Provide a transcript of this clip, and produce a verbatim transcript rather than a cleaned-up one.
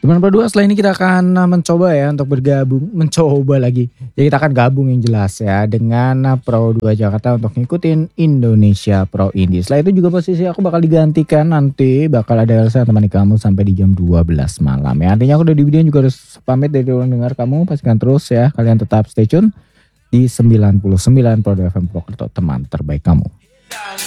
Teman Pro dua, setelah ini kita akan mencoba ya untuk bergabung, mencoba lagi. Ya kita akan gabung yang jelas ya dengan Pro dua Jakarta untuk ngikutin Indonesia Pro Indie. Setelah itu juga posisi aku bakal digantikan, nanti bakal ada Elsa temani kamu sampai di jam dua belas malam ya. Artinya aku udah di video juga harus pamit dari ruang dengar kamu. Pastikan terus ya, kalian tetap stay tune di sembilan puluh sembilan Pro dua F M Purwokerto, teman terbaik kamu.